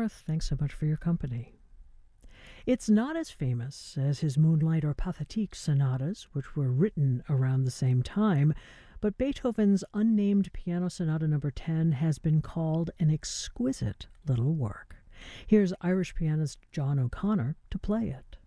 North, thanks so much for your company. It's not as famous as his Moonlight or Pathétique sonatas, which were written around the same time, but Beethoven's unnamed Piano Sonata No. 10 has been called an exquisite little work. Here's Irish pianist John O'Connor to play it.